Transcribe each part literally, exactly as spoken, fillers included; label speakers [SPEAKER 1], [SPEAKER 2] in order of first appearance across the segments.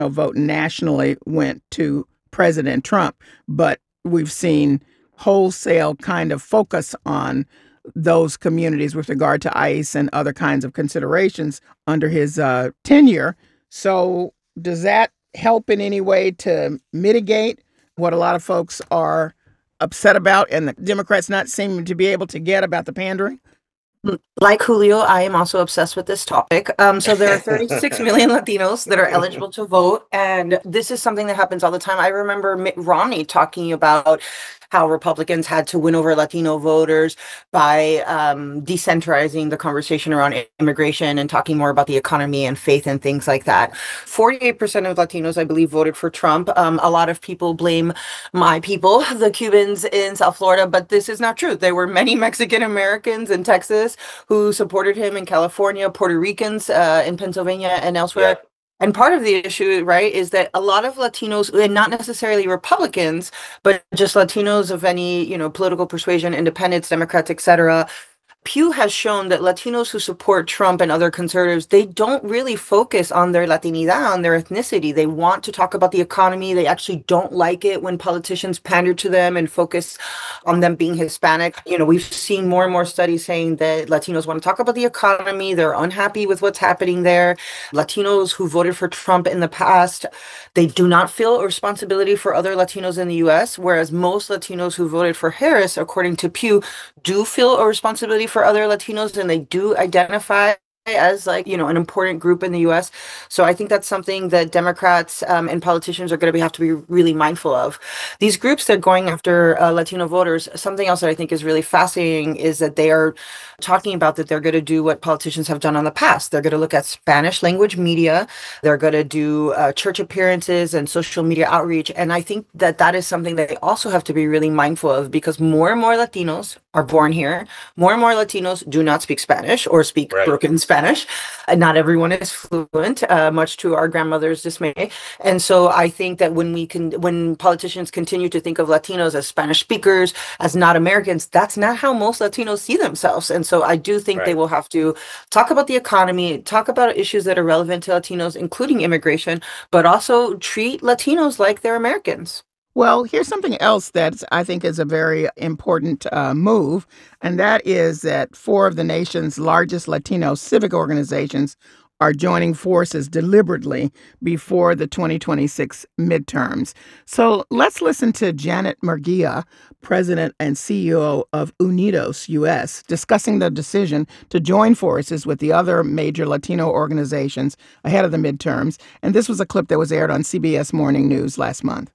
[SPEAKER 1] vote nationally went to President Trump, but we've seen wholesale kind of focus on those communities with regard to ICE and other kinds of considerations under his uh, tenure. So, does that help in any way to mitigate what a lot of folks are upset about and the Democrats not seeming to be able to get about the pandering?
[SPEAKER 2] Like Julio, I am also obsessed with this topic. Um, so there are thirty-six million Latinos that are eligible to vote, and this is something that happens all the time. I remember Mitt Romney talking about how Republicans had to win over Latino voters by um, decentralizing the conversation around immigration and talking more about the economy and faith and things like that. forty-eight percent of Latinos, I believe, voted for Trump. Um, a lot of people blame my people, the Cubans in South Florida, but this is not true. There were many Mexican Americans in Texas who supported him in California, Puerto Ricans uh, in Pennsylvania and elsewhere. Yeah. And part of the issue, right, is that a lot of Latinos, and not necessarily Republicans, but just Latinos of any, you know, political persuasion, independents, Democrats, et cetera, Pew has shown that Latinos who support Trump and other conservatives, they don't really focus on their Latinidad, on their ethnicity. They want to talk about the economy. They actually don't like it when politicians pander to them and focus on them being Hispanic. You know, we've seen more and more studies saying that Latinos want to talk about the economy. They're unhappy with what's happening there. Latinos who voted for Trump in the past, they do not feel a responsibility for other Latinos in the U S, whereas most Latinos who voted for Harris, according to Pew, do feel a responsibility for other Latinos, and they do identify as, like, you know, an important group in the U S. So I think that's something that Democrats um, and politicians are going to be, have to be really mindful of. These groups that are going after uh, Latino voters, something else that I think is really fascinating is that they are talking about that they're going to do what politicians have done in the past. They're going to look at Spanish language media. They're going to do uh, church appearances and social media outreach. And I think that that is something that they also have to be really mindful of, because more and more Latinos are born here. More and more Latinos do not speak Spanish or speak right. broken Spanish. And not everyone is fluent, uh, much to our grandmother's dismay. And so I think that when we can, when politicians continue to think of Latinos as Spanish speakers, as not Americans, that's not how most Latinos see themselves. And so I do think right. they will have to talk about the economy, talk about issues that are relevant to Latinos, including immigration, but also treat Latinos like they're Americans.
[SPEAKER 1] Well, here's something else that I think is a very important uh, move, and that is that four of the nation's largest Latino civic organizations are joining forces deliberately before the twenty twenty-six midterms. So let's listen to Janet Murguia, president and C E O of Unidos U S, discussing the decision to join forces with the other major Latino organizations ahead of the midterms. And this was a clip that was aired on C B S Morning News last month.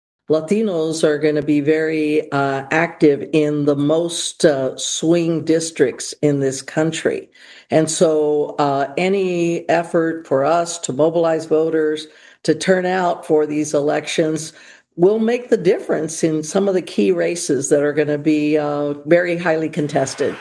[SPEAKER 3] Latinos are going to be very uh, active in the most uh, swing districts in this country. And so uh, any effort for us to mobilize voters to turn out for these elections will make the difference in some of the key races that are going to be uh, very highly contested.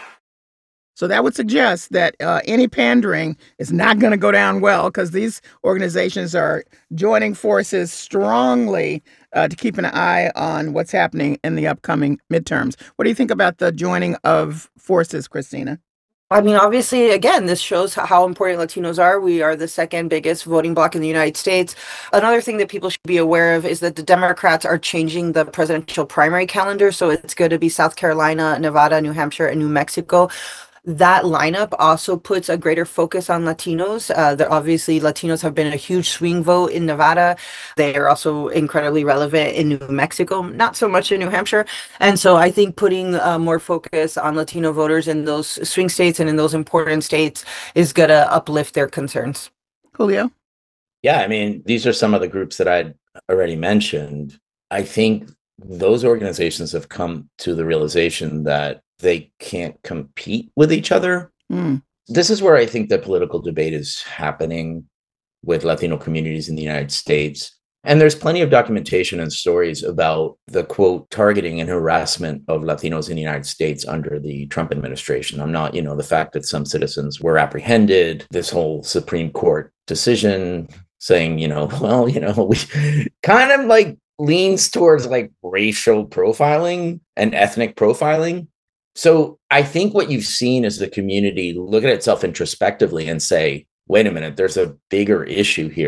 [SPEAKER 1] So that would suggest that uh, any pandering is not going to go down well, because these organizations are joining forces strongly uh, to keep an eye on what's happening in the upcoming midterms. What do you think about the joining of forces, Christina?
[SPEAKER 2] I mean, obviously, again, this shows how important Latinos are. We are the second biggest voting bloc in the United States. Another thing that people should be aware of is that the Democrats are changing the presidential primary calendar. So it's going to be South Carolina, Nevada, New Hampshire, and New Mexico. That lineup also puts a greater focus on Latinos. Uh, that obviously Latinos have been a huge swing vote in Nevada. They are also incredibly relevant in New Mexico, not so much in New Hampshire. And so I think putting uh, more focus on Latino voters in those swing states and in those important states is going to uplift their concerns.
[SPEAKER 1] Julio?
[SPEAKER 4] Yeah, I mean, these are some of the groups that I'd already mentioned. I think those organizations have come to the realization that they can't compete with each other. Mm. This is where I think the political debate is happening with Latino communities in the United States. And there's plenty of documentation and stories about the, quote, targeting and harassment of Latinos in the United States under the Trump administration. I'm not, you know, the fact that some citizens were apprehended, this whole Supreme Court decision saying, you know, well, you know, we kind of like leans towards like racial profiling and ethnic profiling. So I think what you've seen is the community look at itself introspectively and say, wait a minute, there's a bigger issue here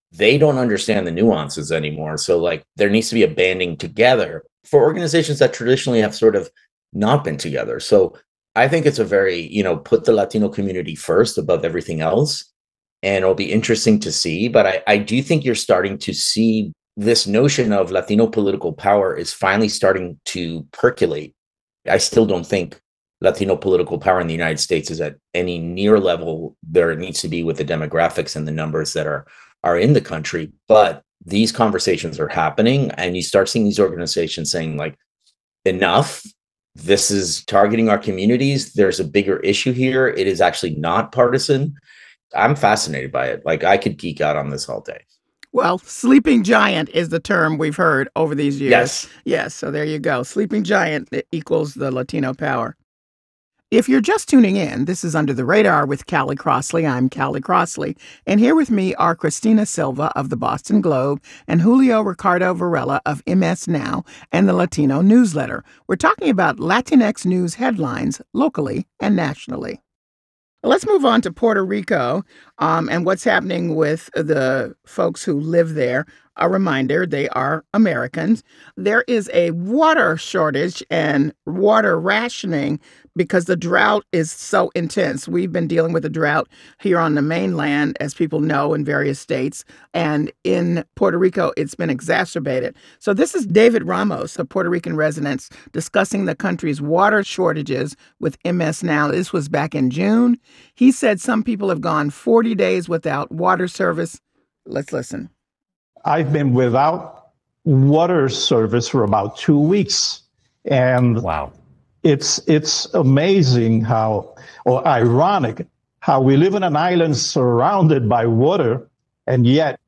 [SPEAKER 4] they don't understand the nuances anymore. So like there needs to be a banding together for organizations that traditionally have sort of not been together. So I think it's a very, you know, put the Latino community first above everything else. And it'll be interesting to see. But I, I do think you're starting to see this notion of Latino political power is finally starting to percolate. I still don't think Latino political power in the United States is at any near level there needs to be with the demographics and the numbers that are are in the country. But these conversations are happening, and you start seeing these organizations saying like, enough. This is targeting our communities. There's a bigger issue here. It is actually not partisan. I'm fascinated by it. Like I could geek out on this all day.
[SPEAKER 1] Well, sleeping giant is the term we've heard over these years.
[SPEAKER 4] Yes.
[SPEAKER 1] Yes. So there you go. Sleeping giant equals the Latino power. If you're just tuning in, this is Under the Radar with Callie Crossley. I'm Callie Crossley. And here with me are Christina Silva of the Boston Globe and Julio Ricardo Varela of M S Now and the Latino Newsletter. We're talking about Latinx news headlines locally and nationally. Let's move on to Puerto Rico um, and what's happening with the folks who live there. A reminder, they are Americans. There is a water shortage and water rationing because the drought is so intense. We've been dealing with a drought here on the mainland, as people know, in various states. And in Puerto Rico, it's been exacerbated. So this is David Ramos, a Puerto Rican resident, discussing the country's water shortages with M S Now. This was back in June. He said some people have gone forty days without water service. Let's listen.
[SPEAKER 5] I've been without water service for about two weeks. And
[SPEAKER 6] wow. It's
[SPEAKER 5] it's amazing how, or ironic, how we live in an island surrounded by water, and yet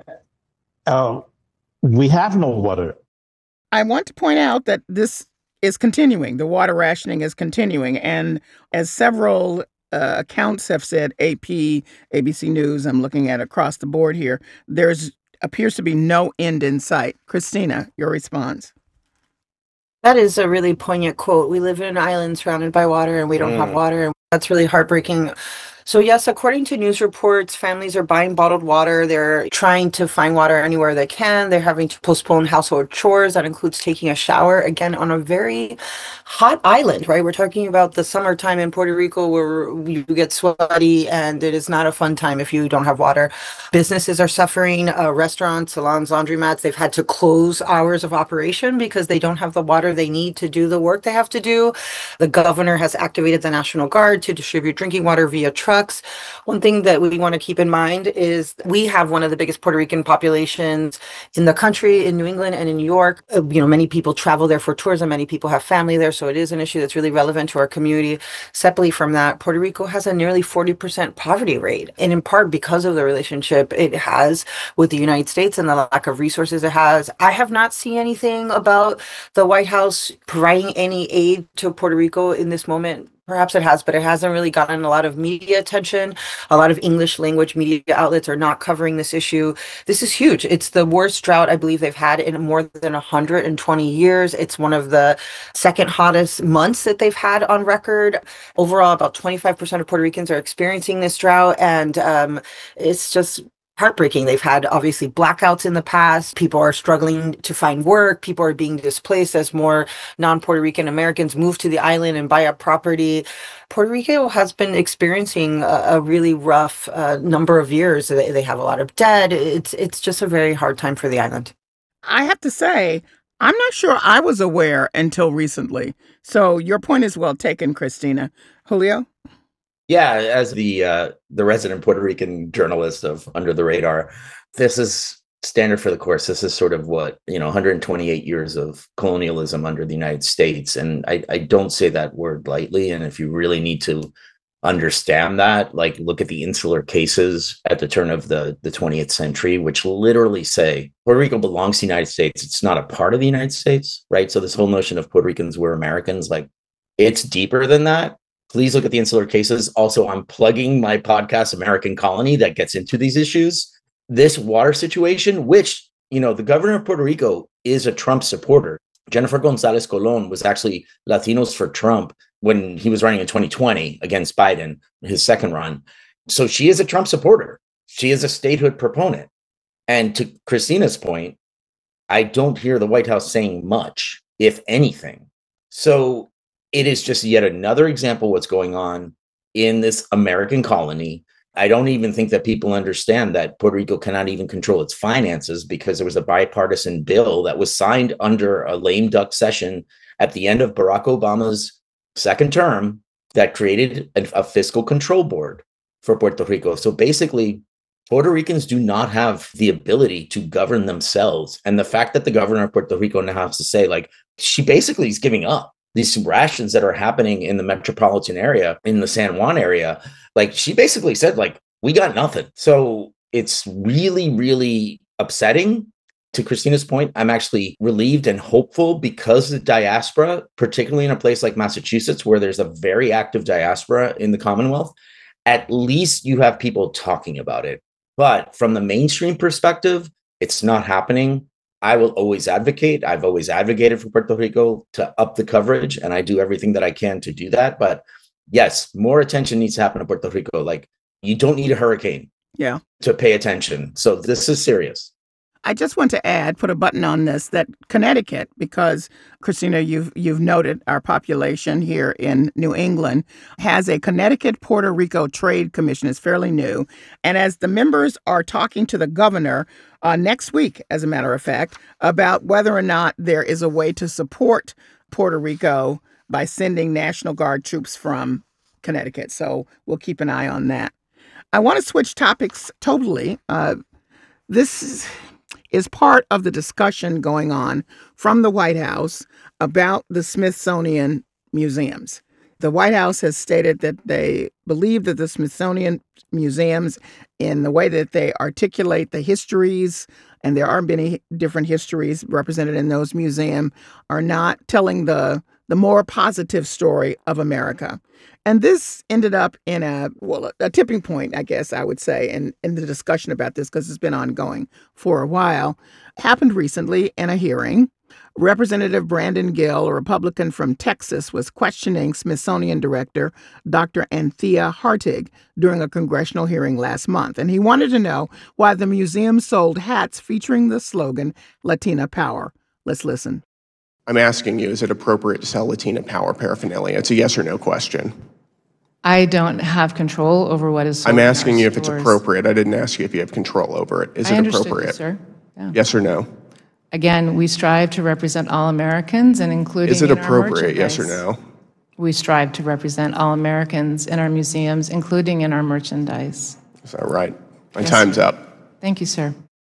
[SPEAKER 5] uh, we have no water.
[SPEAKER 1] I want to point out that this is continuing. The water rationing is continuing. And as several uh, accounts have said, A P, A B C News, I'm looking at across the board here, there's appears to be no end in sight. Christina, your response.
[SPEAKER 2] That is a really poignant quote. We live in an island surrounded by water and we don't mm. have water. And that's really heartbreaking. So yes, according to news reports, families are buying bottled water. They're trying to find water anywhere they can. They're having to postpone household chores. That includes taking a shower, again, on a very hot island, right? We're talking about the summertime in Puerto Rico where you get sweaty and it is not a fun time if you don't have water. Businesses are suffering, uh, restaurants, salons, laundromats. They've had to close hours of operation because they don't have the water they need to do the work they have to do. The governor has activated the National Guard to distribute drinking water via trucks. One thing that we want to keep in mind is we have one of the biggest Puerto Rican populations in the country, in New England and in New York. Uh, you know, many people travel there for tourism. Many people have family there. So it is an issue that's really relevant to our community. Separately from that, Puerto Rico has a nearly forty percent poverty rate. And in part because of the relationship it has with the United States and the lack of resources it has. I have not seen anything about the White House providing any aid to Puerto Rico in this moment. Perhaps it has, but it hasn't really gotten a lot of media attention. A lot of English language media outlets are not covering this issue. This is huge. It's the worst drought I believe they've had in more than one hundred twenty years. It's one of the second hottest months that they've had on record. Overall, about twenty-five percent of Puerto Ricans are experiencing this drought, and um, it's just heartbreaking. They've had obviously blackouts in the past. People are struggling to find work. People are being displaced as more non-Puerto Rican Americans move to the island and buy up property. Puerto Rico has been experiencing a, a really rough uh, number of years. They, they have a lot of debt. It's it's just a very hard time for the island.
[SPEAKER 1] I have to say, I'm not sure I was aware until recently. So your point is well taken, Christina. Julio?
[SPEAKER 4] Yeah, as the uh, the resident Puerto Rican journalist of Under the Radar, this is standard for the course. This is sort of what, you know, one hundred twenty-eight years of colonialism under the United States. And I, I don't say that word lightly. And if you really need to understand that, like look at the insular cases at the turn of the, the twentieth century, which literally say Puerto Rico belongs to the United States. It's not a part of the United States, right? So this whole notion of Puerto Ricans were Americans, like it's deeper than that. Please look at the insular cases. Also, I'm plugging my podcast, American Colony, that gets into these issues. This water situation, which, you know, the governor of Puerto Rico is a Trump supporter. Jennifer Gonzalez Colon was actually Latinos for Trump when he was running in twenty twenty against Biden, his second run. So she is a Trump supporter. She is a statehood proponent. And to Christina's point, I don't hear the White House saying much, if anything. So it is just yet another example of what's going on in this American colony. I don't even think that people understand that Puerto Rico cannot even control its finances because there was a bipartisan bill that was signed under a lame duck session at the end of Barack Obama's second term that created a, a fiscal control board for Puerto Rico. So basically, Puerto Ricans do not have the ability to govern themselves. And the fact that the governor of Puerto Rico now has to say, like, she basically is giving up these rations that are happening in the metropolitan area, in the San Juan area. Like, she basically said, like, we got nothing. So it's really, really upsetting. To Christina's point, I'm actually relieved and hopeful because the diaspora, particularly in a place like Massachusetts, where there's a very active diaspora in the Commonwealth, at least you have people talking about it. But from the mainstream perspective, it's not happening. I will always advocate. I've always advocated for Puerto Rico to up the coverage, and I do everything that I can to do that. But yes, more attention needs to happen to Puerto Rico. Like, you don't need a hurricane
[SPEAKER 1] yeah.
[SPEAKER 4] to pay attention. So this is serious.
[SPEAKER 1] I just want to add, put a button on this, that Connecticut, because Christina, you've you've noted our population here in New England, has a Connecticut Puerto Rico Trade Commission. It's fairly new. And as the members are talking to the governor uh, next week, as a matter of fact, about whether or not there is a way to support Puerto Rico by sending National Guard troops from Connecticut. So we'll keep an eye on that. I want to switch topics totally. Uh, this is... is part of the discussion going on from the White House about the Smithsonian museums. The White House has stated that they believe that the Smithsonian museums, in the way that they articulate the histories, and there are many different histories represented in those museums, are not telling the the more positive story of America. And this ended up in a, well, a tipping point, I guess I would say, in, in the discussion about this, because it's been ongoing for a while. Happened recently in a hearing. Representative Brandon Gill, a Republican from Texas, was questioning Smithsonian Director Doctor Anthea Hartig during a congressional hearing last month. And he wanted to know why the museum sold hats featuring the slogan, Latina Power. Let's listen.
[SPEAKER 6] I'm asking you, is it appropriate to sell Latina Power paraphernalia? It's a yes or no question.
[SPEAKER 7] I don't have control over what is sold.
[SPEAKER 6] I'm asking
[SPEAKER 7] in
[SPEAKER 6] you
[SPEAKER 7] our
[SPEAKER 6] if it's
[SPEAKER 7] stores.
[SPEAKER 6] appropriate. I didn't ask you if you have control over it. Is
[SPEAKER 7] I
[SPEAKER 6] it
[SPEAKER 7] understood
[SPEAKER 6] appropriate?
[SPEAKER 7] you, sir. Yeah.
[SPEAKER 6] Yes or no?
[SPEAKER 7] Again, we strive to represent all Americans, and including
[SPEAKER 6] Is it
[SPEAKER 7] in our
[SPEAKER 6] appropriate, yes or
[SPEAKER 7] merchandise.
[SPEAKER 6] no?
[SPEAKER 7] We strive to represent all Americans in our museums, including in our merchandise.
[SPEAKER 6] Is that right? My
[SPEAKER 7] Yes,
[SPEAKER 6] time's
[SPEAKER 7] sir.
[SPEAKER 6] up.
[SPEAKER 7] Thank you, sir.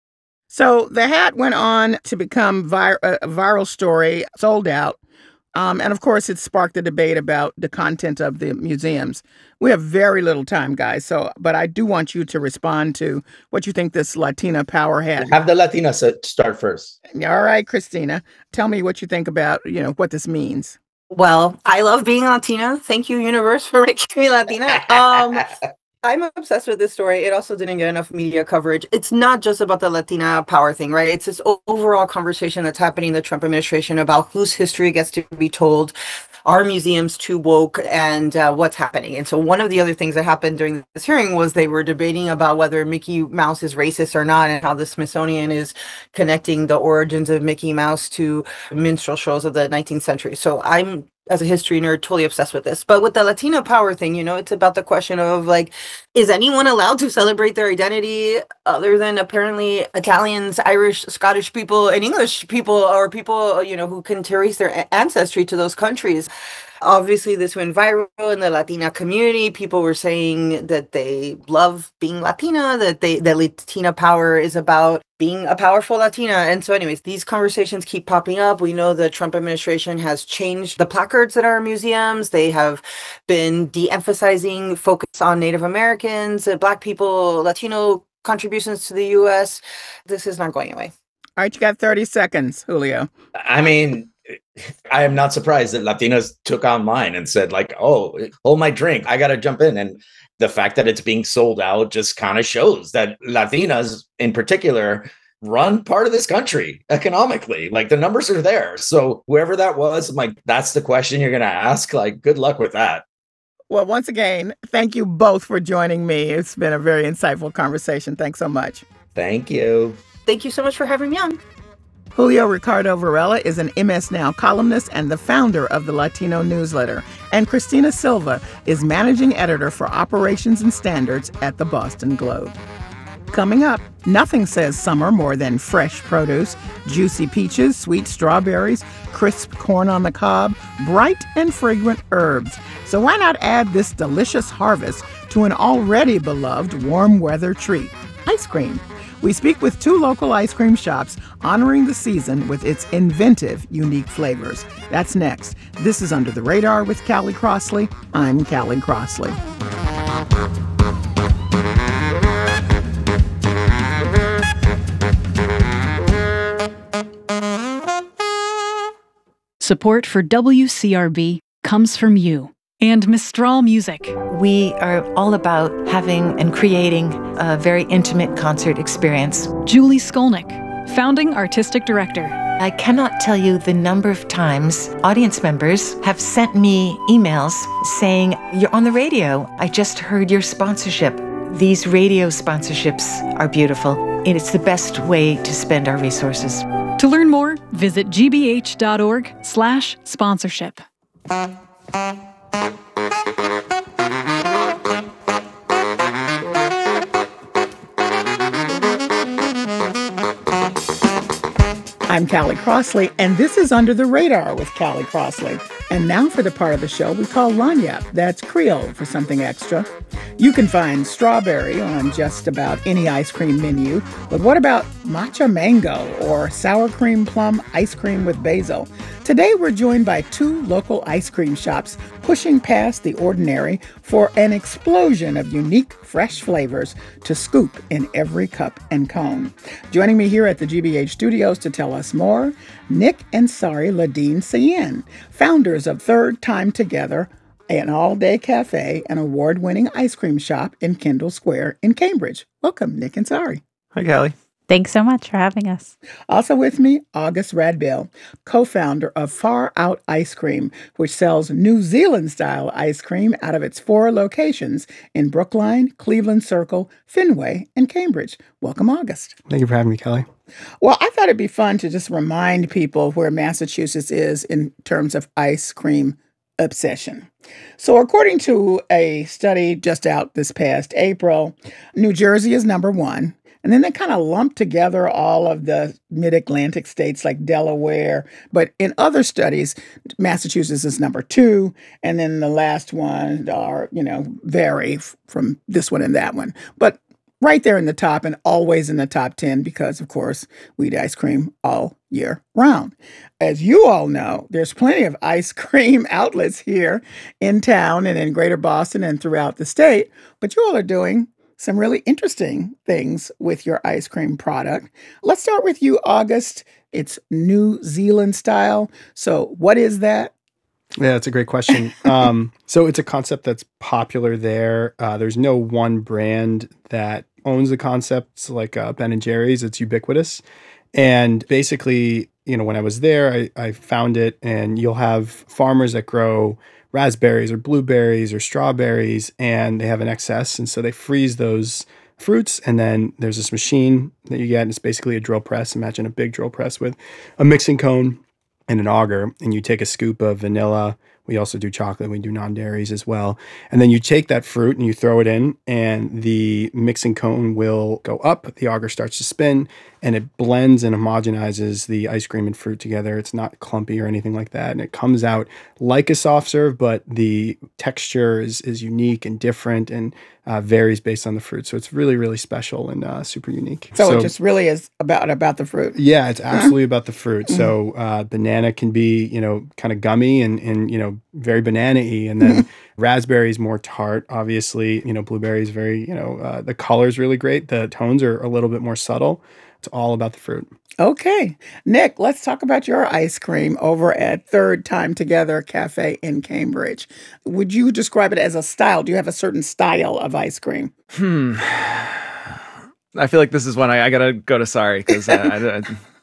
[SPEAKER 1] So the hat went on to become vir- a viral story, sold out. Um, and of course, it sparked a debate about the content of the museums. We have very little time, guys. So, but I do want you to respond to what you think this Latina Power hat.
[SPEAKER 4] Have the Latina start first.
[SPEAKER 1] All right, Christina, tell me what you think about, you know, what this means.
[SPEAKER 2] Well, I love being Latina. Thank you, universe, for making me Latina. Um, I'm obsessed with this story. It also didn't get enough media coverage. It's not just about the Latina power thing, right? It's this overall conversation that's happening in the Trump administration about whose history gets to be told. Are museums too woke, and uh, what's happening? And so one of the other things that happened during this hearing was they were debating about whether Mickey Mouse is racist or not, and how the Smithsonian is connecting the origins of Mickey Mouse to minstrel shows of the nineteenth century. So I'm, as a history nerd, totally obsessed with this. But with the Latina power thing, you know, it's about the question of, like, is anyone allowed to celebrate their identity other than apparently Italians, Irish, Scottish people, and English people, or people, you know, who can trace their ancestry to those countries? Obviously, this went viral in the Latina community. People were saying that they love being Latina, that they that Latina power is about being a powerful Latina. And so anyways, these conversations keep popping up. We know the Trump administration has changed the placards at our museums. They have been de-emphasizing focus on Native Americans, uh, Black people, Latino contributions to the U S. This is not going away.
[SPEAKER 1] All right, you got thirty seconds, Julio.
[SPEAKER 4] I mean, I am not surprised that Latinos took online and said, like, oh, hold my drink, I got to jump in. And the fact that it's being sold out just kind of shows that Latinas in particular run part of this country economically. Like, the numbers are there. So whoever that was, I'm like, that's the question you're going to ask. Like, good luck with that.
[SPEAKER 1] Well, once again, thank you both for joining me. It's been a very insightful conversation. Thanks so much.
[SPEAKER 4] Thank you.
[SPEAKER 2] Thank you so much for having me on.
[SPEAKER 1] Julio Ricardo Varela is an M S Now columnist and the founder of the Latino newsletter. And Christina Silva is managing editor for operations and standards at the Boston Globe. Coming up, nothing says summer more than fresh produce, juicy peaches, sweet strawberries, crisp corn on the cob, bright and fragrant herbs. So why not add this delicious harvest to an already beloved warm weather treat, ice cream? We speak with two local ice cream shops honoring the season with its inventive, unique flavors. That's next. This is Under the Radar with Callie Crossley. I'm Callie Crossley.
[SPEAKER 8] Support for W C R B comes from you and Mistral Music.
[SPEAKER 9] We are all about having and creating a very intimate concert experience.
[SPEAKER 8] Julie Skolnick, founding artistic director.
[SPEAKER 9] I cannot tell you the number of times audience members have sent me emails saying, "You're on the radio. I just heard your sponsorship." These radio sponsorships are beautiful, and it's the best way to spend our resources.
[SPEAKER 8] To learn more, visit gbh.org slash sponsorship.
[SPEAKER 1] I'm Callie Crossley, and this is Under the Radar with Callie Crossley. And now for the part of the show we call Lagniappe. That's Creole for something extra. You can find strawberry on just about any ice cream menu, but what about matcha mango or sour cream plum ice cream with basil? Today we're joined by two local ice cream shops pushing past the ordinary for an explosion of unique, fresh flavors to scoop in every cup and cone. Joining me here at the G B H studios to tell us more, Nick and Sari Ladine Sayen, founders of Third Time Together, an all-day cafe and award-winning ice cream shop in Kendall Square in Cambridge. Welcome, Nick and Sari.
[SPEAKER 10] Hi, Callie.
[SPEAKER 11] Thanks so much for having us.
[SPEAKER 1] Also with me, August Radbill, co-founder of Far Out Ice Cream, which sells New Zealand-style ice cream out of its four locations in Brookline, Cleveland Circle, Fenway, and Cambridge. Welcome, August.
[SPEAKER 10] Thank you for having me, Callie.
[SPEAKER 1] Well, I thought it'd be fun to just remind people where Massachusetts is in terms of ice cream obsession. So according to a study just out this past April, New Jersey is number one. And then they kind of lump together all of the mid-Atlantic states like Delaware. But in other studies, Massachusetts is number two. And then the last one are, you know, vary from this one and that one. But right there in the top and always in the top ten because, of course, we eat ice cream all year round. As you all know, there's plenty of ice cream outlets here in town and in Greater Boston and throughout the state. But you all are doing some really interesting things with your ice cream product. Let's start with you, August. It's New Zealand style. So what is that?
[SPEAKER 10] Yeah, that's a great question. um, so it's a concept that's popular there. Uh, there's no one brand that owns the concept like uh, Ben and Jerry's. It's ubiquitous. And basically, you know, when I was there, I, I found it, and you'll have farmers that grow raspberries or blueberries or strawberries, and they have an excess. And so they freeze those fruits. And then there's this machine that you get, and it's basically a drill press. Imagine a big drill press with a mixing cone and an auger. And you take a scoop of vanilla. We also do chocolate. We do non-dairies as well. And then you take that fruit and you throw it in, and the mixing cone will go up. The auger starts to spin, and it blends and homogenizes the ice cream and fruit together. It's not clumpy or anything like that. And it comes out like a soft serve, but the texture is, is unique and different and uh, varies based on the fruit. So it's really, really special and uh, super unique.
[SPEAKER 1] So, so it just really is about, about the fruit.
[SPEAKER 10] Yeah, it's absolutely about the fruit. So uh, banana can be, you know, kind of gummy and, and you know, very banana-y. And then raspberry is more tart, obviously. You know, blueberry is very, you know, uh, the color is really great. The tones are a little bit more subtle. It's all about the fruit.
[SPEAKER 1] Okay. Nick, let's talk about your ice cream over at Third Time Together Cafe in Cambridge. Would you describe it as a style? Do you have a certain style of ice cream?
[SPEAKER 12] Hmm. I feel like this is when I, I got to go to Sari because I, I,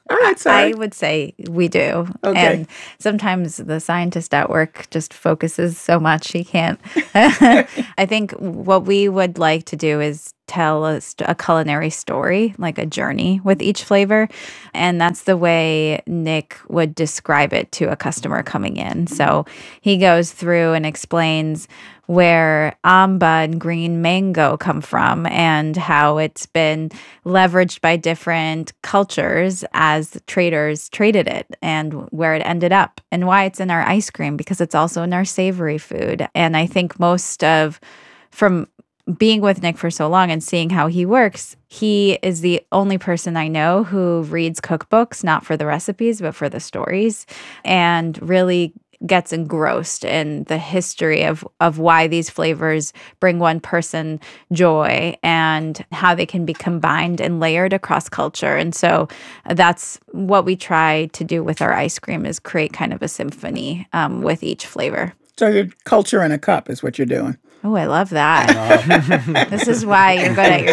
[SPEAKER 1] All right, sorry.
[SPEAKER 11] I would say we do.
[SPEAKER 1] Okay.
[SPEAKER 11] And sometimes the scientist at work just focuses so much he can't. I think what we would like to do is tell a, st- a culinary story, like a journey with each flavor. And that's the way Nick would describe it to a customer coming in. So he goes through and explains where amba and green mango come from and how it's been leveraged by different cultures as traders traded it and where it ended up and why it's in our ice cream because it's also in our savory food. And I think most of, from being with Nick for so long and seeing how he works, he is the only person I know who reads cookbooks, not for the recipes, but for the stories, and really gets engrossed in the history of, of why these flavors bring one person joy and how they can be combined and layered across culture. And so that's what we try to do with our ice cream is create kind of a symphony um, with each flavor.
[SPEAKER 1] So your culture in a cup is what you're doing.
[SPEAKER 11] Oh, I love that. This is why you're good at your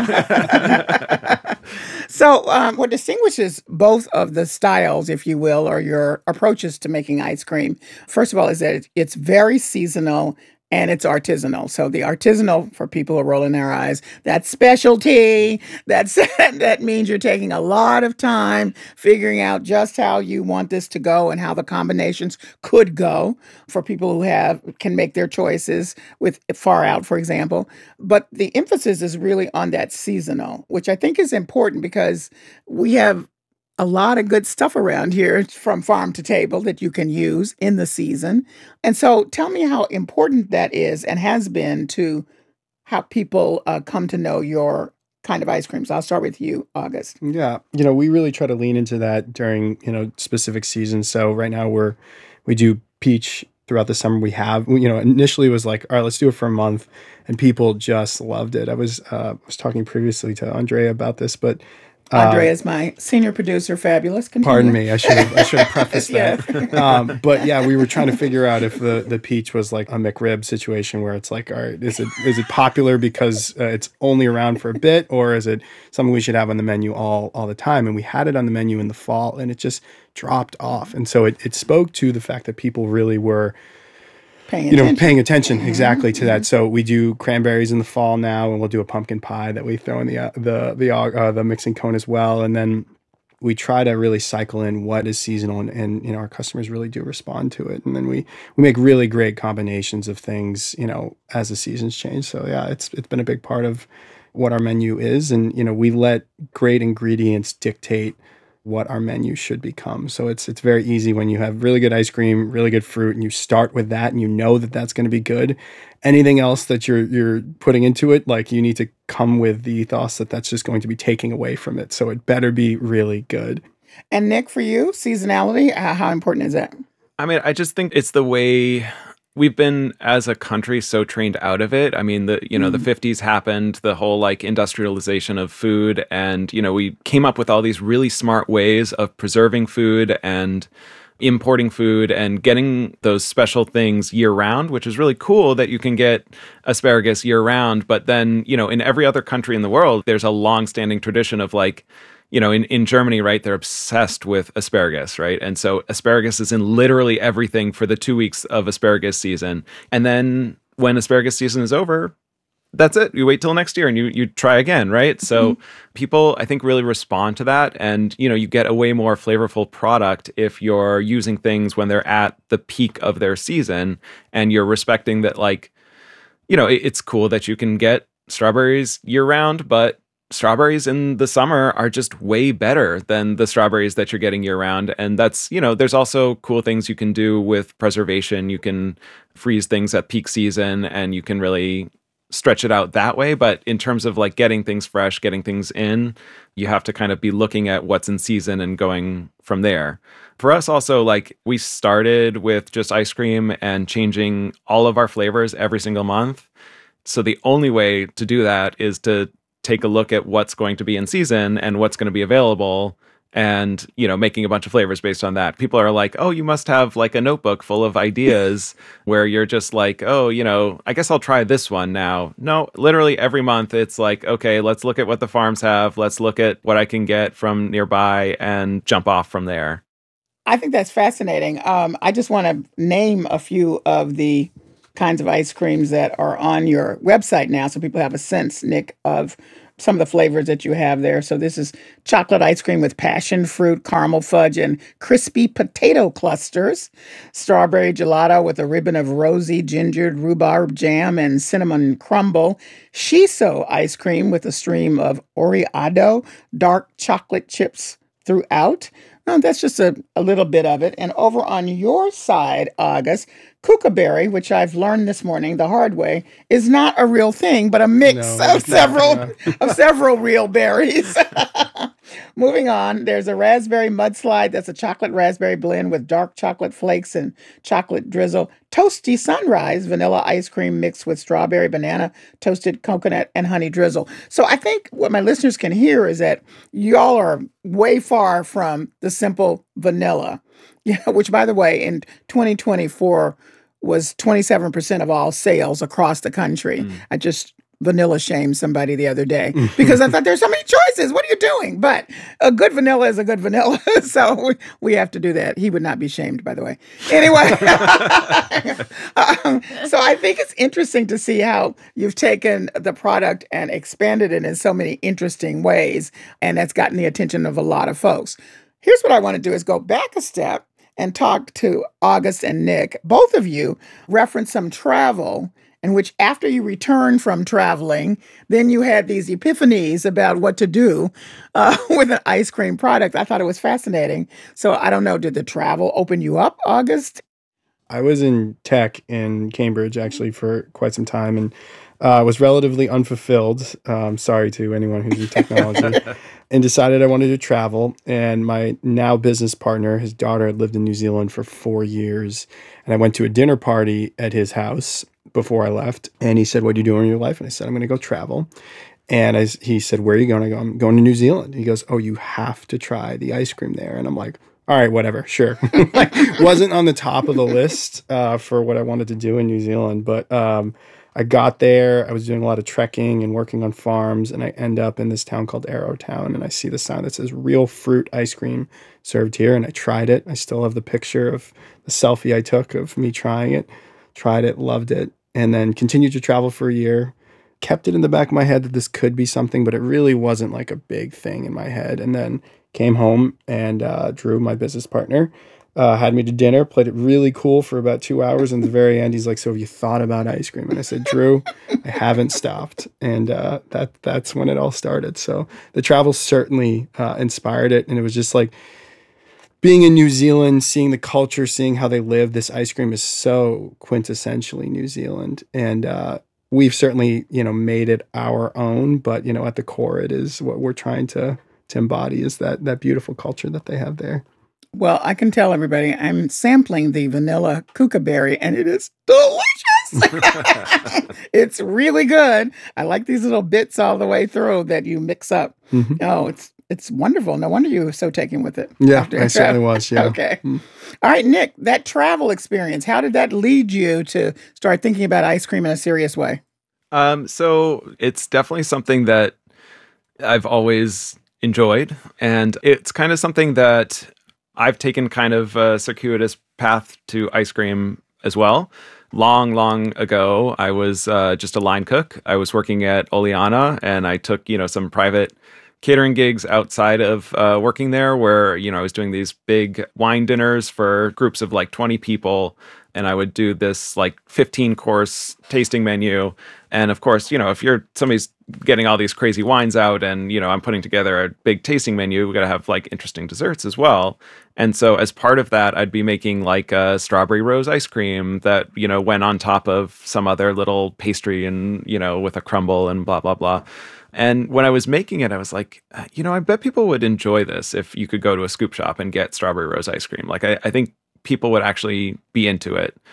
[SPEAKER 11] job.
[SPEAKER 1] So um, what distinguishes both of the styles, if you will, or your approaches to making ice cream, first of all, is that it's very seasonal and it's artisanal. So the artisanal, for people who are rolling their eyes, that's specialty. That's that means you're taking a lot of time figuring out just how you want this to go and how the combinations could go for people who have can make their choices with far out, for example. But the emphasis is really on that seasonal, which I think is important because we have a lot of good stuff around here from farm to table that you can use in the season. And so tell me how important that is and has been to how people uh, come to know your kind of ice creams. I'll start with you, August.
[SPEAKER 10] Yeah. You know, we really try to lean into that during, you know, specific seasons. So right now we're, we do peach throughout the summer. We have, you know, initially it was like, all right, let's do it for a month. And people just loved it. I was, uh, was talking previously to Andrea about this, but
[SPEAKER 1] Andrea is my senior producer. Fabulous. Continue.
[SPEAKER 10] Pardon me. I should have I should have prefaced
[SPEAKER 1] Yeah.
[SPEAKER 10] that. Um, but yeah, we were trying to figure out if the, the peach was like a McRib situation where it's like, all right, is it is it popular because uh, it's only around for a bit, or is it something we should have on the menu all all the time? And we had it on the menu in the fall, and it just dropped off. And so it it spoke to the fact that people really were
[SPEAKER 1] Paying
[SPEAKER 10] you know,
[SPEAKER 1] attention.
[SPEAKER 10] paying attention exactly to that. So we do cranberries in the fall now, and we'll do a pumpkin pie that we throw in the uh, the the uh, the mixing cone as well. And then we try to really cycle in what is seasonal, and, and you know, our customers really do respond to it. And then we we make really great combinations of things, you know, as the seasons change. So yeah, it's it's been a big part of what our menu is, and you know, we let great ingredients dictate what our menu should become. So it's it's very easy when you have really good ice cream, really good fruit, and you start with that and you know that that's going to be good. Anything else that you're you're putting into it, like you need to come with the ethos that that's just going to be taking away from it. So it better be really good.
[SPEAKER 1] And Nick, for you, seasonality, uh, how important is that?
[SPEAKER 12] I mean, I just think it's the way we've been as a country so trained out of it. I mean, the you know, mm. the fifties happened, the whole like industrialization of food, and you know, we came up with all these really smart ways of preserving food and importing food and getting those special things year round, which is really cool that you can get asparagus year round. But then, you know, in every other country in the world, there's a long-standing tradition of like, you know, in, in Germany, right, they're obsessed with asparagus, right? And so asparagus is in literally everything for the two weeks of asparagus season. And then when asparagus season is over, that's it. You wait till next year and you you try again, right? So mm-hmm. people, I think, really respond to that. And, you know, you get a way more flavorful product if you're using things when they're at the peak of their season and you're respecting that, like, you know, it, it's cool that you can get strawberries year round, but strawberries in the summer are just way better than the strawberries that you're getting year round. And that's, you know, there's also cool things you can do with preservation. You can freeze things at peak season and you can really stretch it out that way. But in terms of like getting things fresh, getting things in, you have to kind of be looking at what's in season and going from there. For us also, like we started with just ice cream and changing all of our flavors every single month. So the only way to do that is to take a look at what's going to be in season and what's going to be available and, you know, making a bunch of flavors based on that. People are like, oh, you must have like a notebook full of ideas where you're just like, oh, you know, I guess I'll try this one now. No, literally every month it's like, okay, let's look at what the farms have. Let's look at what I can get from nearby and jump off from there.
[SPEAKER 1] I think that's fascinating. Um, I just want to name a few of the kinds of ice creams that are on your website now so people have a sense, Nick, of some of the flavors that you have there. So this is chocolate ice cream with passion fruit, caramel fudge, and crispy potato clusters. Strawberry gelato with a ribbon of rosy gingered rhubarb jam and cinnamon crumble. Shiso ice cream with a stream of Oreado dark chocolate chips throughout. No, that's just a, a little bit of it. And over on your side, August, kookaberry, which I've learned this morning the hard way, is not a real thing, but a mix
[SPEAKER 10] No,
[SPEAKER 1] of
[SPEAKER 10] it's not,
[SPEAKER 1] several
[SPEAKER 10] no.
[SPEAKER 1] of several real berries. Moving on, there's a raspberry mudslide. That's a chocolate raspberry blend with dark chocolate flakes and chocolate drizzle. Toasty sunrise vanilla ice cream mixed with strawberry, banana, toasted coconut, and honey drizzle. So I think what my listeners can hear is that y'all are way far from the simple vanilla, yeah, which, by the way, in twenty twenty-four was twenty-seven percent of all sales across the country. Mm. I just vanilla shamed somebody the other day because I thought there's so many choices. What are you doing? But a good vanilla is a good vanilla. So we, we have to do that. He would not be shamed, by the way. Anyway, um, so I think it's interesting to see how you've taken the product and expanded it in so many interesting ways. And that's gotten the attention of a lot of folks. Here's what I want to do is go back a step and talk to August and Nick. Both of you referenced some travel in which after you returned from traveling, then you had these epiphanies about what to do uh, with an ice cream product. I thought it was fascinating. So I don't know, did the travel open you up, August?
[SPEAKER 10] I was in tech in Cambridge actually for quite some time and uh, was relatively unfulfilled. Um, sorry to anyone who's in technology. And decided I wanted to travel. And my now business partner, his daughter had lived in New Zealand for four years. And I went to a dinner party at his house before I left. And he said, what are you doing in your life? And I said, I'm going to go travel. And I, he said, where are you going? I go, I'm going to New Zealand. He goes, oh, you have to try the ice cream there. And I'm like, all right, whatever, sure. Like, wasn't on the top of the list uh, for what I wanted to do in New Zealand. But um, I got there. I was doing a lot of trekking and working on farms. And I end up in this town called Arrowtown. And I see the sign that says real fruit ice cream served here. And I tried it. I still have the picture of the selfie I took of me trying it. Tried it, loved it. And then continued to travel for a year. Kept it in the back of my head that this could be something, but it really wasn't like a big thing in my head. And then came home and uh, Drew, my business partner, uh, had me to dinner, played it really cool for about two hours. And at the very end, he's like, so have you thought about ice cream? And I said, Drew, I haven't stopped. And uh, that that's when it all started. So the travel certainly uh, inspired it. And it was just like being in New Zealand, seeing the culture, seeing how they live. This ice cream is so quintessentially New Zealand. And uh, we've certainly, you know, made it our own. But, you know, at the core, it is what we're trying to to embody is that that beautiful culture that they have there.
[SPEAKER 1] Well, I can tell everybody I'm sampling the vanilla kookaberry, and it is delicious. It's really good. I like these little bits all the way through that you mix up. Mm-hmm. Oh, it's it's wonderful. No wonder you were so taken with it.
[SPEAKER 10] Yeah, I certainly was. Yeah.
[SPEAKER 1] Okay. Mm. All right, Nick, that travel experience, how did that lead you to start thinking about ice cream in a serious way?
[SPEAKER 12] Um, so it's definitely something that I've always enjoyed. And it's kind of something that I've taken kind of a circuitous path to ice cream as well. Long, long ago, I was uh, just a line cook. I was working at Oleana, and I took, you know, some private catering gigs outside of uh, working there where, you know, I was doing these big wine dinners for groups of like twenty people. And I would do this like fifteen course tasting menu. And of course, you know, if you're somebody's getting all these crazy wines out and, you know, I'm putting together a big tasting menu, we got to have like interesting desserts as well. And so as part of that, I'd be making like a strawberry rose ice cream that, you know, went on top of some other little pastry and, you know, with a crumble and blah, blah, blah. And when I was making it, I was like, you know, I bet people would enjoy this if you could go to a scoop shop and get strawberry rose ice cream. Like, I, I think people would actually be into it.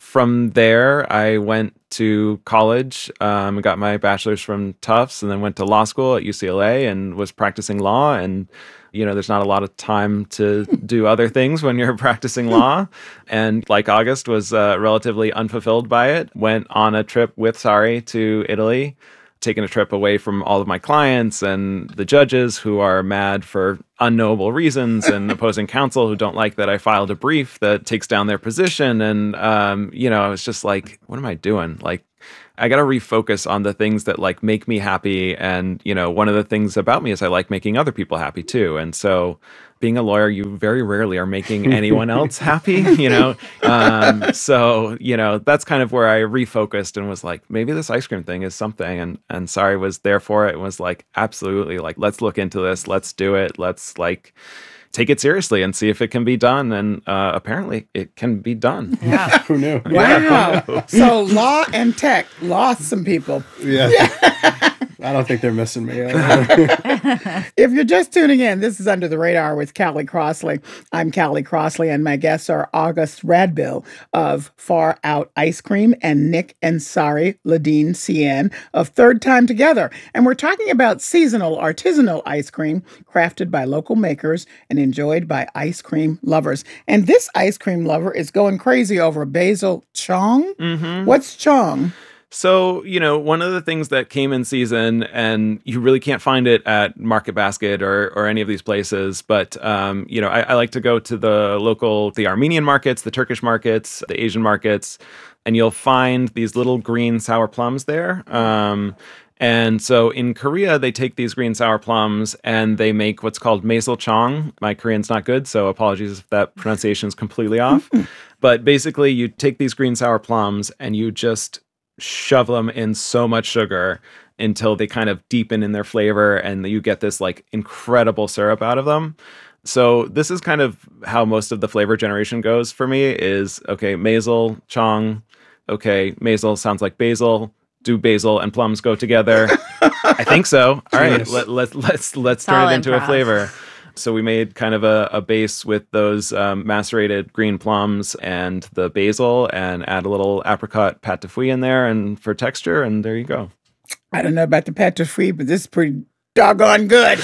[SPEAKER 12] from there, I went to college, um, got my bachelor's from Tufts, and then went to law school at U C L A and was practicing law. And, you know, there's not a lot of time to do other things when you're practicing law. And like August, was uh, relatively unfulfilled by it. Went on a trip with Sari to Italy, taking a trip away from all of my clients and the judges who are mad for unknowable reasons and opposing counsel who don't like that I filed a brief that takes down their position. And, um, you know, it's just like, what am I doing? Like, I got to refocus on the things that like make me happy. And, you know, one of the things about me is I like making other people happy too. And so being a lawyer, you very rarely are making anyone else happy, you know? Um, so, you know, that's kind of where I refocused and was like, maybe this ice cream thing is something. And, and Sari was there for it and was like, absolutely, like, let's look into this. Let's do it. Let's like take it seriously and see if it can be done. And uh, apparently it can be done.
[SPEAKER 10] Yeah. Who knew?
[SPEAKER 1] Wow. So law and tech lost some people.
[SPEAKER 10] Yeah. yeah. I don't think they're missing me.
[SPEAKER 1] If you're just tuning in, this is Under the Radar with Callie Crossley. I'm Callie Crossley, and my guests are August Radbill of Far Out Ice Cream and Nick and Sari Ledeen Cien of Third Time Together. And we're talking about seasonal artisanal ice cream crafted by local makers and enjoyed by ice cream lovers. And this ice cream lover is going crazy over Basil Chong.
[SPEAKER 12] Mm-hmm.
[SPEAKER 1] What's Chong?
[SPEAKER 12] So, you know, one of the things that came in season, and you really can't find it at Market Basket or or any of these places, but, um, you know, I, I like to go to the local, the Armenian markets, the Turkish markets, the Asian markets, and you'll find these little green sour plums there. Um, and so in Korea, they take these green sour plums and they make what's called Basil Chong. My Korean's not good, so apologies if that pronunciation is completely off. But basically, you take these green sour plums and you just shove them in so much sugar until they kind of deepen in their flavor and you get this like incredible syrup out of them. So this is kind of how most of the flavor generation goes for me is, okay, Basil Chong. Okay, Basil sounds like basil. Do basil and plums go together? I think so. All right, let, let, let's let's turn it into a flavor. So we made kind of a, a base with those um, macerated green plums and the basil and add a little apricot pâte de fouille in there and for texture, and there you go.
[SPEAKER 1] I don't know about the pâte de fouille, but this is pretty doggone good.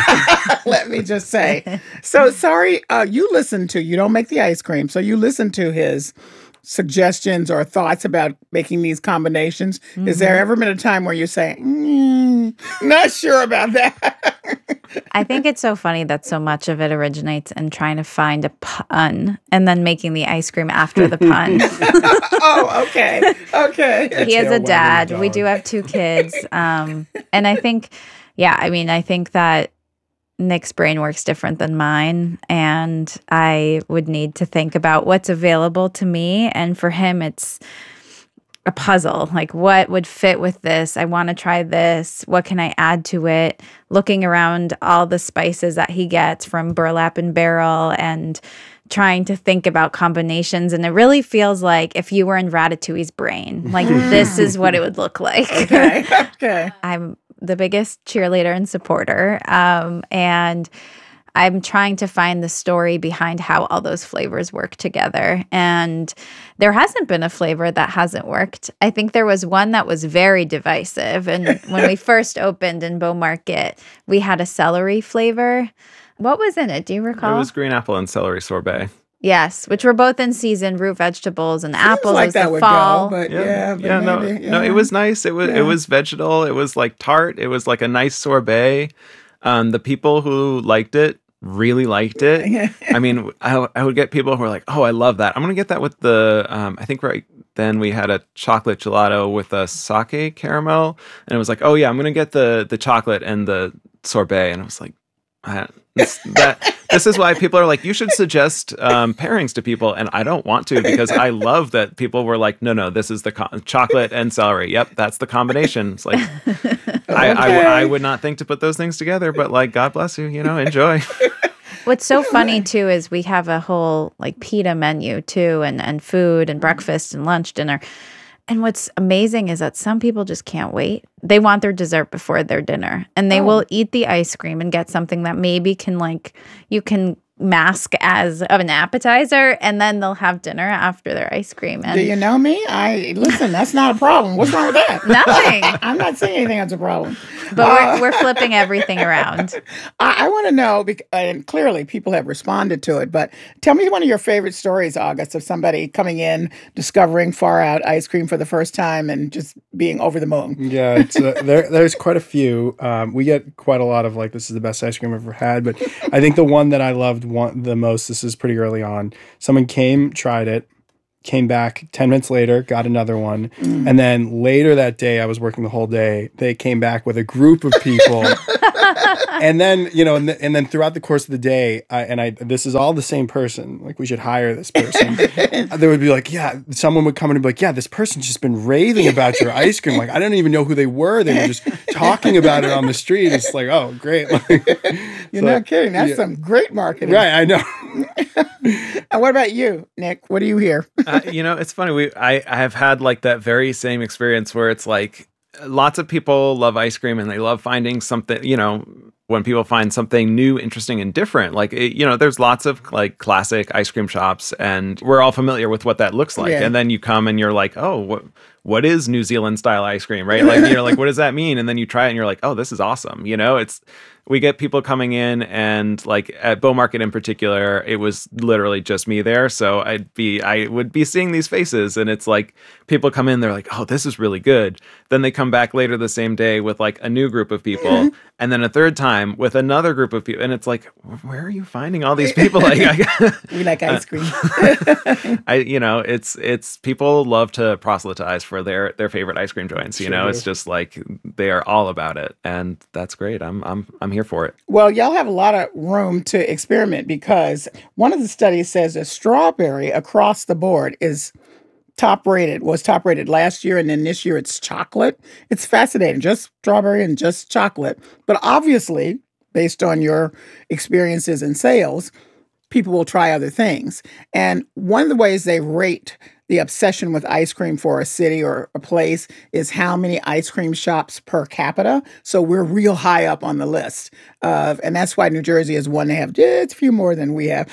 [SPEAKER 1] Let me just say. So, Sari, uh, you listen to, you don't make the ice cream, so you listen to his suggestions or thoughts about making these combinations. Mm-hmm. Is there ever been a time where you say, mm, not sure about that?
[SPEAKER 11] I think it's so funny that so much of it originates in trying to find a pun and then making the ice cream after the pun.
[SPEAKER 1] Oh, okay. Okay.
[SPEAKER 11] He is a dad. We do have two kids. Um, and I think, yeah, I mean, I think that Nick's brain works different than mine, and I would need to think about what's available to me. And for him, it's a puzzle. Like, what would fit with this? I want to try this. What can I add to it? Looking around all the spices that he gets from Burlap and Barrel and trying to think about combinations. And it really feels like if you were in Ratatouille's brain, like this is what it would look like.
[SPEAKER 1] Okay. Okay.
[SPEAKER 11] I'm the biggest cheerleader and supporter. Um, and I'm trying to find the story behind how all those flavors work together. And there hasn't been a flavor that hasn't worked. I think there was one that was very divisive. And when we first opened in Beau Market, we had a celery flavor. What was in it? Do you recall?
[SPEAKER 12] It was green apple and celery sorbet.
[SPEAKER 11] Yes, which were both in season, root vegetables and
[SPEAKER 1] Seems
[SPEAKER 11] apples
[SPEAKER 1] like
[SPEAKER 11] is
[SPEAKER 1] that
[SPEAKER 11] the
[SPEAKER 1] would
[SPEAKER 11] fall.
[SPEAKER 1] Go, but
[SPEAKER 12] Yeah,
[SPEAKER 1] yeah, but
[SPEAKER 12] yeah, no,
[SPEAKER 1] maybe, yeah.
[SPEAKER 12] no, it was nice. It was
[SPEAKER 1] Yeah.
[SPEAKER 12] it was vegetal. It was like tart. It was like a nice sorbet. Um, the people who liked it really liked it. I mean, I, I would get people who were like, "Oh, I love that. I'm gonna get that with the." Um, I think right then we had a chocolate gelato with a sake caramel, and it was like, "Oh yeah, I'm gonna get the the chocolate and the sorbet," and I was like, I, this, that this is why people are like, you should suggest um, pairings to people, and I don't want to because I love that people were like, no, no, this is the co- chocolate and celery. Yep, that's the combination. It's like
[SPEAKER 1] Okay.
[SPEAKER 12] I, I I would not think to put those things together, but like, God bless you, you know, enjoy.
[SPEAKER 11] What's so funny too is we have a whole like pita menu too, and and food and breakfast and lunch, dinner. And what's amazing is that some people just can't wait. They want their dessert before their dinner, and they
[SPEAKER 1] Oh.
[SPEAKER 11] will eat the ice cream and get something that maybe can like you can mask as of an appetizer, and then they'll have dinner after their ice cream. And
[SPEAKER 1] do you know me? I listen. That's not a problem. What's wrong with that?
[SPEAKER 11] Nothing.
[SPEAKER 1] I'm not saying anything that's a problem.
[SPEAKER 11] But
[SPEAKER 1] Uh,
[SPEAKER 11] we're, we're flipping everything around.
[SPEAKER 1] I, I want to know, bec- and clearly people have responded to it, but tell me one of your favorite stories, August, of somebody coming in, discovering Far Out ice cream for the first time, and just being over the moon.
[SPEAKER 10] Yeah, it's uh, there. There's quite a few. Um, we get quite a lot of like, this is the best ice cream I've ever had. But I think the one that I loved one, the most, this is pretty early on. Someone came, tried it, came back ten minutes later, got another one.
[SPEAKER 1] Mm.
[SPEAKER 10] And then later that day, I was working the whole day. They came back with a group of people. And then, you know, and, th- and then throughout the course of the day, I, and I, this is all the same person. Like, we should hire this person. They would be like, yeah, someone would come in and be like, yeah, this person's just been raving about your ice cream. Like, I didn't even know who they were. They were just talking about it on the street. It's like, oh, great. Like,
[SPEAKER 1] You're
[SPEAKER 10] so,
[SPEAKER 1] not kidding. That's
[SPEAKER 10] yeah.
[SPEAKER 1] some great marketing.
[SPEAKER 10] Right, I know.
[SPEAKER 1] And what about you, Nick? What do you hear?
[SPEAKER 12] uh, you know, it's funny. We I, I have had like that very same experience where it's like lots of people love ice cream and they love finding something, you know, when people find something new, interesting, and different. Like, it, you know, there's lots of like classic ice cream shops and we're all familiar with what that looks like.
[SPEAKER 1] Yeah.
[SPEAKER 12] And then you come and you're like, oh, what what is New Zealand style ice cream, right? Like, you're like, what does that mean? And then you try it and you're like, oh, this is awesome. You know, it's, we get people coming in and like at Bow Market in particular, it was literally just me there. So I'd be, I would be seeing these faces and it's like people come in, they're like, oh, this is really good. Then they come back later the same day with like a new group of people and then a third time with another group of people. And it's like, where are you finding all these people? Like, I,
[SPEAKER 1] We like ice cream.
[SPEAKER 12] I, you know, it's, it's people love to proselytize for their, their favorite ice cream joints. You
[SPEAKER 1] Sure
[SPEAKER 12] know,
[SPEAKER 1] do.
[SPEAKER 12] it's just like, they are all about it. And that's great. I'm, I'm, I'm here for it.
[SPEAKER 1] Well, y'all have a lot of room to experiment because one of the studies says that strawberry across the board is top rated, was top rated last year, and then this year it's chocolate. It's fascinating, just strawberry and just chocolate. But obviously, based on your experiences in sales, people will try other things. And one of the ways they rate the obsession with ice cream for a city or a place is how many ice cream shops per capita. So we're real high up on the list. Of, and that's why New Jersey is one to have just a few more than we have.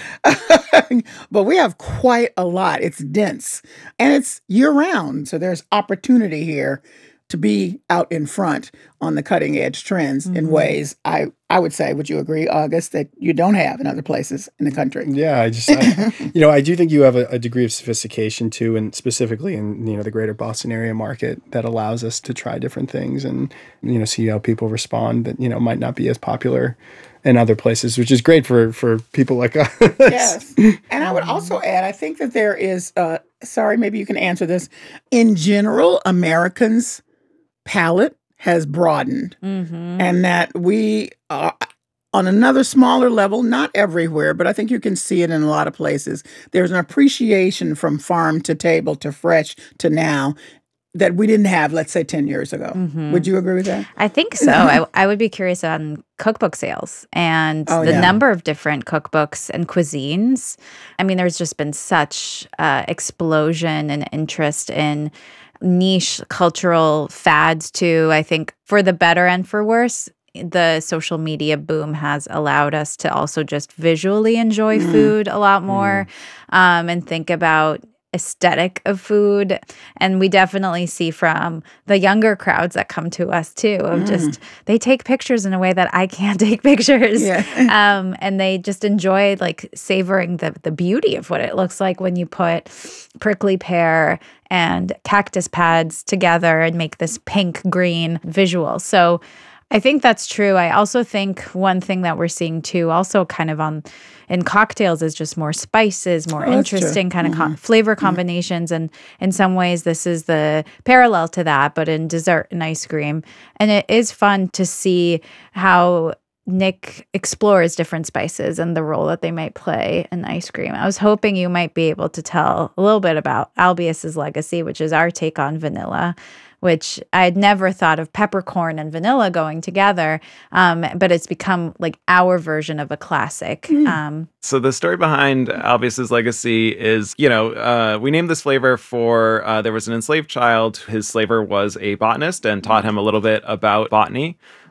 [SPEAKER 1] But we have quite a lot. It's dense and it's year round. So there's opportunity here to be out in front on the cutting edge trends mm-hmm. in ways I, I would say, would you agree, August, that you don't have in other places in the country?
[SPEAKER 10] Yeah, I just, I, you know, I do think you have a, a degree of sophistication too, and specifically in, you know, the greater Boston area market that allows us to try different things and, you know, see how people respond that, you know, might not be as popular in other places, which is great for, for people like us.
[SPEAKER 1] Yes. And I would also add, I think that there is, uh, sorry, maybe you can answer this. In general, Americans' palate has broadened
[SPEAKER 11] Mm-hmm.
[SPEAKER 1] and that we are on another smaller level, not everywhere, but I think you can see it in a lot of places. There's an appreciation from farm to table to fresh to now that we didn't have, let's say, ten years ago.
[SPEAKER 11] Mhm.
[SPEAKER 1] Would you agree with that?
[SPEAKER 11] I think so. I, I would be curious on cookbook sales and
[SPEAKER 1] Oh,
[SPEAKER 11] the
[SPEAKER 1] yeah.
[SPEAKER 11] number of different cookbooks and cuisines. I mean, there's just been such uh, explosion and interest in niche cultural fads too. I think for the better and for worse, the social media boom has allowed us to also just visually enjoy
[SPEAKER 1] Mm.
[SPEAKER 11] food a lot more um, and think about aesthetic of food. And we definitely see from the younger crowds that come to us too of
[SPEAKER 1] Mm.
[SPEAKER 11] just they take pictures in a way that I can't take pictures.
[SPEAKER 1] Yeah.
[SPEAKER 11] um, and they just enjoy like savoring the the beauty of what it looks like when you put prickly pear and cactus pads together and make this pink green visual. So I think that's true. I also think one thing that we're seeing too, also kind of on in cocktails, is just more spices, more
[SPEAKER 1] Oh, that's true.
[SPEAKER 11] interesting kind of
[SPEAKER 1] Mhm.
[SPEAKER 11] co- flavor combinations. And in some ways, this is the parallel to that, but in dessert and ice cream. And it is fun to see how Nick explores different spices and the role that they might play in ice cream. I was hoping you might be able to tell a little bit about Albius's legacy, which is our take on vanilla, which I had never thought of peppercorn and vanilla going together, um, but it's become like our version of a classic. Um,
[SPEAKER 12] So the story behind Albius's legacy is, you know, uh, we named this flavor for, uh, there was an enslaved child. His slaver was a botanist and taught him a little bit about botany.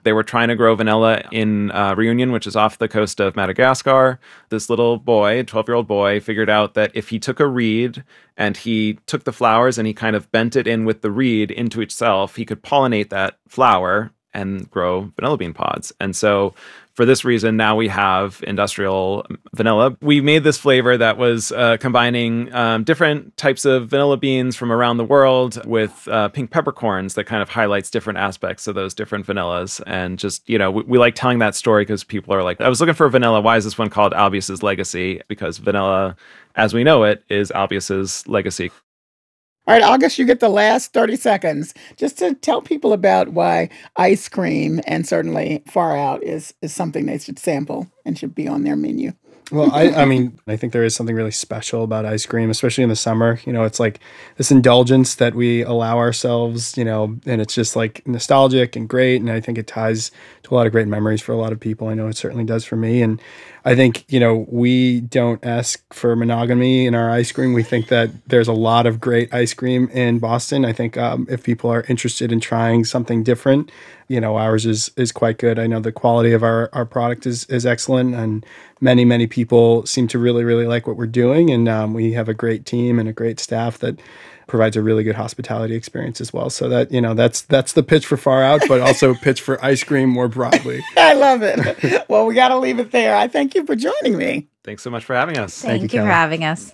[SPEAKER 12] They were trying to grow vanilla in uh, Reunion, which is off the coast of Madagascar. This little boy, twelve-year-old boy, figured out that if he took a reed and he took the flowers and he kind of bent it in with the reed into itself, he could pollinate that flower and grow vanilla bean pods. And so for this reason, now we have industrial vanilla. We made this flavor that was uh, combining um, different types of vanilla beans from around the world with uh, pink peppercorns that kind of highlights different aspects of those different vanillas. And just, you know, we, we like telling that story because people are like, I was looking for vanilla. Why is this one called Albius's Legacy? Because vanilla, as we know it, is Albius's legacy.
[SPEAKER 1] All right, August, you get the last thirty seconds just to tell people about why ice cream, and certainly Far Out, is, is something they should sample and should be on their menu.
[SPEAKER 10] Well, I, I mean, I think there is something really special about ice cream, especially in the summer. You know, it's like this indulgence that we allow ourselves, you know, and it's just like nostalgic and great. And I think it ties to a lot of great memories for a lot of people. I know it certainly does for me. And I think, you know, we don't ask for monogamy in our ice cream. We think that there's a lot of great ice cream in Boston. I think um, if people are interested in trying something different, you know, ours is is quite good. I know the quality of our, our product is is excellent, and many, many people seem to really, really like what we're doing. And um, we have a great team and a great staff that provides a really good hospitality experience as well. So that, you know, that's that's the pitch for Far Out, but also pitch for ice cream more broadly.
[SPEAKER 1] I love it. Well, we got to leave it there. I thank you for joining me.
[SPEAKER 12] Thanks so much for having us.
[SPEAKER 11] Thank,
[SPEAKER 10] Thank
[SPEAKER 11] you,
[SPEAKER 10] you
[SPEAKER 11] for having us.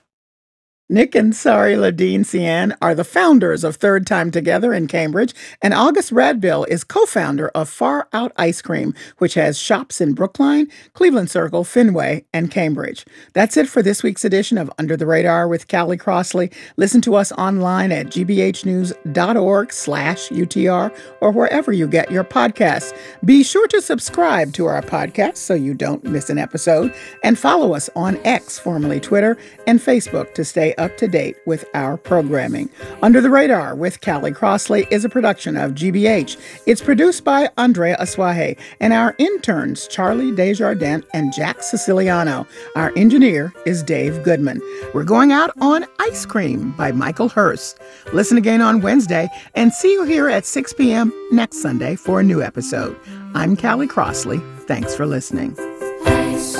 [SPEAKER 1] Nick and Sari Ledeen-Cian are the founders of Third Time Together in Cambridge, and August Radbill is co-founder of Far Out Ice Cream, which has shops in Brookline, Cleveland Circle, Fenway, and Cambridge. That's it for this week's edition of Under the Radar with Callie Crossley. Listen to us online at gbhnews.org slash UTR or wherever you get your podcasts. Be sure to subscribe to our podcast so you don't miss an episode, and follow us on X, formerly Twitter, and Facebook to stay up to date with our programming. Under the Radar with Callie Crossley is a production of G B H. It's produced by Andrea Aswahe and our interns, Charlie Desjardins and Jack Siciliano. Our engineer is Dave Goodman. We're going out on Ice Cream by Michael Hurst. Listen again on Wednesday and see you here at six p.m. next Sunday for a new episode. I'm Callie Crossley. Thanks for listening.